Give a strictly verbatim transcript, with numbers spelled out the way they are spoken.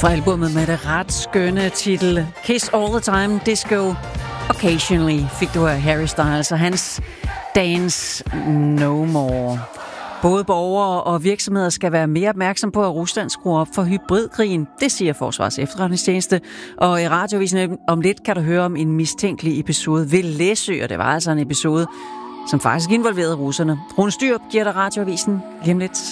Fra albumet med det ret skønne titel Kiss All the Time, Disco Occasionally, fik du af Harry Styles og hans Dance No More. Både borgere og virksomheder skal være mere opmærksom på, at Rusland skruer op for hybridkrigen. Det siger Forsvars Efterretningstjeneste. Og i Radiovisen om lidt kan du høre om en mistænkelig episode ved Læsø, og det var altså en episode, som faktisk involverede russerne. Rune Styrup giver dig Radioavisen lige om lidt.